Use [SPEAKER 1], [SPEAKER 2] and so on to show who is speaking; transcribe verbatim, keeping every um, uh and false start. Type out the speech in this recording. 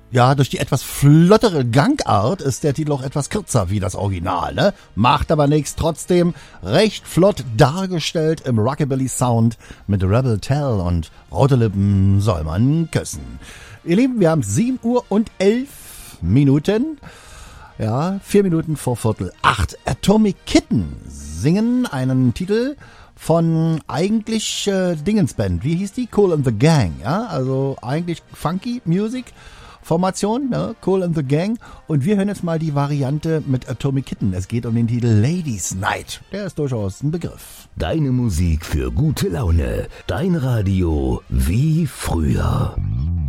[SPEAKER 1] Ja, durch die etwas flottere Gangart ist der Titel auch etwas kürzer wie das Original, ne? Macht aber nichts, trotzdem recht flott dargestellt im Rockabilly-Sound mit Rebel Tell und rote Lippen soll man küssen. Ihr Lieben, wir haben sieben Uhr und elf Minuten, ja, vier Minuten vor Viertel acht. Atomic Kitten singen einen Titel von eigentlich äh, Dingensband, wie hieß die? Kool and the Gang, ja, also eigentlich Funky Music Formation, ne? Kool and the Gang. Und wir hören jetzt mal die Variante mit Atomic Kitten. Es geht um den Titel Ladies Night. Der ist durchaus ein Begriff.
[SPEAKER 2] Deine Musik für gute Laune. Dein Radio wie früher.